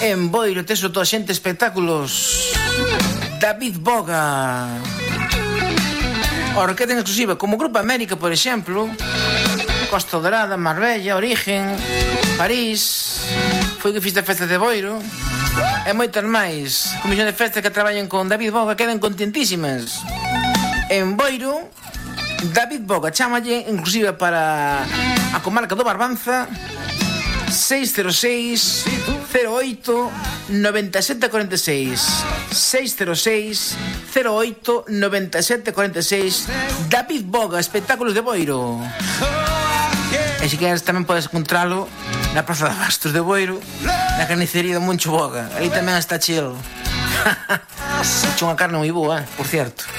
En Boiro tes o toda xente espectáculos David Boga. Orquesta en exclusiva como Grupo América, por exemplo, Costa Dorada, Marbella, Origen, París. Foi que fiz a festa de Boiro. E moitas máis. Comisión de festas que traballan con David Boga quedan contentísimas. En Boiro, David Boga chámalle inclusive para a comarca do Barbanza. 606 08 97 46 606 08 97 46. David Boga, espectáculos de Boiro. E se queres tamén podes encontralo na Praza de Bastos de Boiro, na carnicería do Moncho Boga. Ali tamén está chill. Hecho unha carne moi boa, por cierto.